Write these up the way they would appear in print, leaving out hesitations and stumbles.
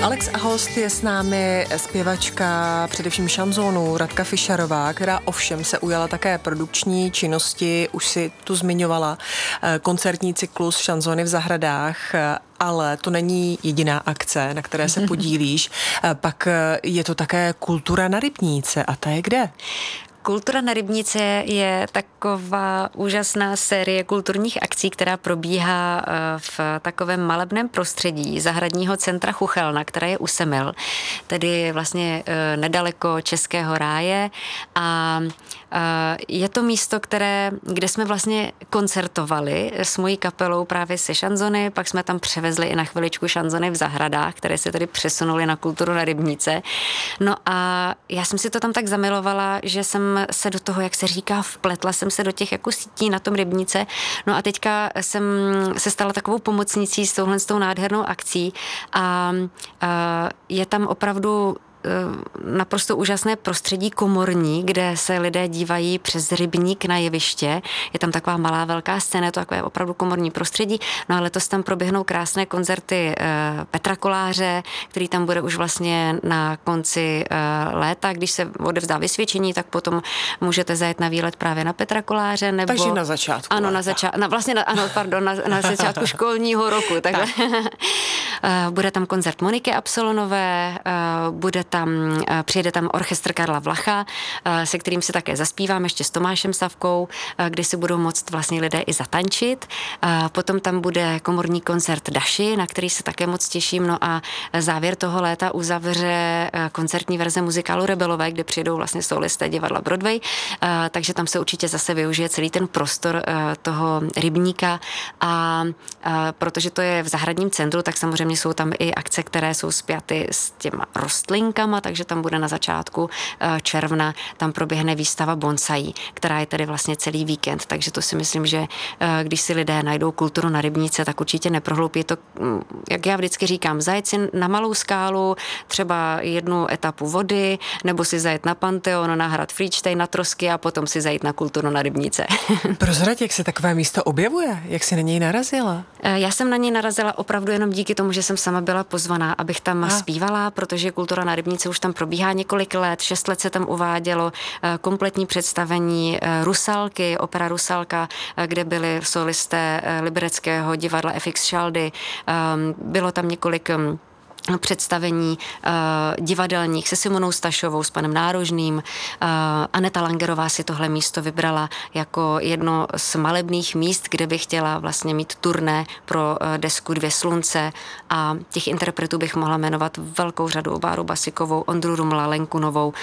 Alex a host je s námi zpěvačka především šanzónu Radka Fišarová, která ovšem se ujala také produkční činnosti, už si tu zmiňovala koncertní cyklus Šanzóny v zahradách, ale to není jediná akce, na které se podílíš. Pak je to také Kultura na Rybníce a ta je kde? Kultura na Rybníce je taková úžasná série kulturních akcí, která probíhá v takovém malebném prostředí zahradního centra Chuchelna, které je u Semil, tedy vlastně nedaleko Českého ráje, a je to místo, kde jsme vlastně koncertovali s mojí kapelou právě se šanzony, pak jsme tam převezli i na chviličku šanzony v zahradách, které se tedy přesunuly na Kulturu na Rybníce. No a já jsem si to tam tak zamilovala, že jsem se do toho, jak se říká, vpletla jsem se do těch jako sítí na tom Rybníce. No a teďka jsem se stala takovou pomocnicí s tou nádhernou akcí a je tam opravdu naprosto úžasné prostředí komorní, kde se lidé dívají přes rybník na jeviště. Je tam taková malá velká scéna, je to takové opravdu komorní prostředí. No a letos tam proběhnou krásné koncerty Petra Koláře, který tam bude už vlastně na konci léta. Když se odevzdá vysvědčení, tak potom můžete zajet na výlet právě na Petra Koláře. Nebo... Takže na začátku. Ano, na začátku školního roku. Tak. Bude tam koncert Moniky Absolonové, přijede tam orchestr Karla Vlacha, se kterým si také zaspívám ještě s Tomášem Savkou, kdy si budou moct vlastně lidé i zatančit. Potom tam bude komorní koncert Daši, na který se také moc těším. No a závěr toho léta uzavře koncertní verze muzikálu Rebelové, kde přijedou vlastně solisté divadla Broadway. Takže tam se určitě zase využije celý ten prostor toho rybníka a protože to je v zahradním centru, tak samozřejmě jsou tam i akce, které jsou spjaty s těma rostlinkama, takže tam bude na začátku června, tam proběhne výstava bonsaí, která je tedy vlastně celý víkend, takže to si myslím, že když si lidé najdou Kulturu na Rybníce, tak určitě neprohloupí to, jak já vždycky říkám, zajet si na malou skálu, třeba jednu etapu vody, nebo si zajet na Panteon, na hrad Frýdštejn, na Trosky a potom si zajít na Kulturu na Rybníce. Prozrať, jak se takové místo objevuje? Jak jsi na něj narazila? Já jsem na něj narazila opravdu jenom díky tomu, že jsem sama byla pozvaná, abych tam zpívala, protože Kultura na Rybníce už tam probíhá několik let, 6 let se tam uvádělo kompletní představení Rusalky, opera Rusalka, kde byli solisté libereckého divadla FX Šaldy. Bylo tam několik představení divadelních se Simonou Stašovou, s panem Nárožným. Aneta Langerová si tohle místo vybrala jako jedno z malebných míst, kde by chtěla vlastně mít turné pro desku Dvě slunce, a těch interpretů bych mohla jmenovat velkou řadu: Báru Basikovou, Ondru Rumla, Lenku Novou,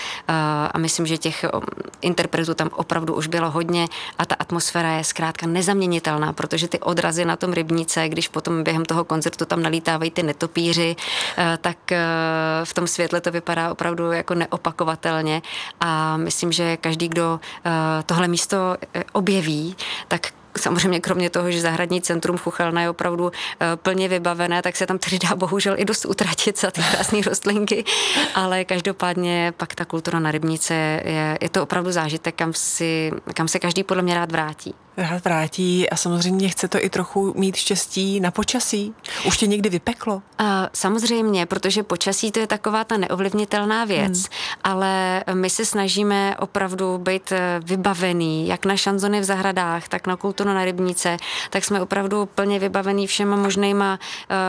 a myslím, že těch interpretů tam opravdu už bylo hodně a ta atmosféra je zkrátka nezaměnitelná, protože ty odrazy na tom rybníce, když potom během toho koncertu tam nalítávají ty netopíři, tak v tom světle to vypadá opravdu jako neopakovatelně a myslím, že každý, kdo tohle místo objeví, tak samozřejmě kromě toho, že zahradní centrum Chuchelna je opravdu plně vybavené, tak se tam tedy dá bohužel i dost utratit za ty krásné rostlinky, ale každopádně pak ta Kultura na Rybníce je to opravdu zážitek, kam se každý podle mě rád vrátí. Rád vrátí a samozřejmě chce to i trochu mít štěstí na počasí. Už tě někdy vypeklo? Samozřejmě, protože počasí to je taková ta neovlivnitelná věc, ale my se snažíme opravdu být vybavený, jak na šanzony v zahradách, tak na Kulturu na Rybníce, tak jsme opravdu plně vybavený všema možnýma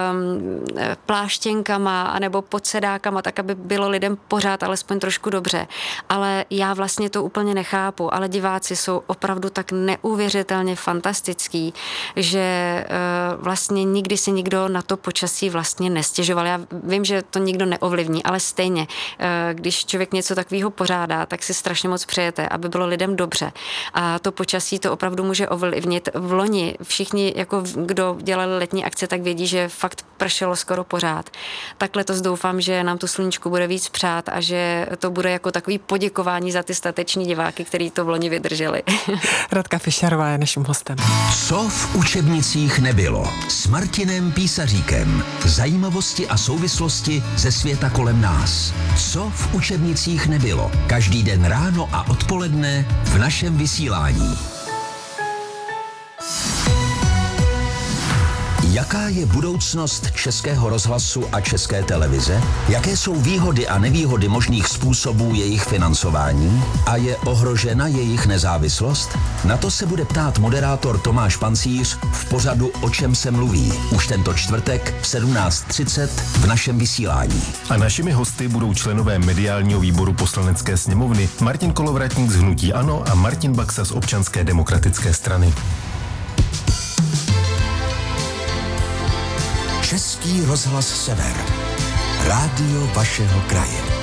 pláštěnkama anebo podsedákama, tak aby bylo lidem pořád alespoň trošku dobře. Ale já vlastně to úplně nechápu, ale diváci jsou opravdu tak neuvěřitelně fantastický, že vlastně nikdy si nikdo na to počasí vlastně nestěžoval. Já vím, že to nikdo neovlivní, ale stejně, když člověk něco takového pořádá, tak si strašně moc přejete, aby bylo lidem dobře. A to počasí to opravdu může ovlivnit. V loni všichni, jako kdo dělali letní akce, tak vědí, že fakt pršelo skoro pořád. Tak letos doufám, že nám tu sluníčko bude víc přát a že to bude jako takový poděkování za ty stateční diváky, kteří to v loni vydrželi. Radka Fišarová je naším hostem. Co v učebnicích nebylo? S Martinem Písaříkem. Zajímavosti a souvislosti ze světa kolem nás. Co v učebnicích nebylo? Každý den ráno a odpoledne v našem vysílání. Jaká je budoucnost Českého rozhlasu a České televize? Jaké jsou výhody a nevýhody možných způsobů jejich financování? A je ohrožena jejich nezávislost? Na to se bude ptát moderátor Tomáš Pancíř v pořadu O čem se mluví. Už tento čtvrtek v 17:30 v našem vysílání. A našimi hosty budou členové mediálního výboru Poslanecké sněmovny Martin Kolovratník z hnutí ANO a Martin Baxa z Občanské demokratické strany. Český rozhlas Sever. Rádio vašeho kraje.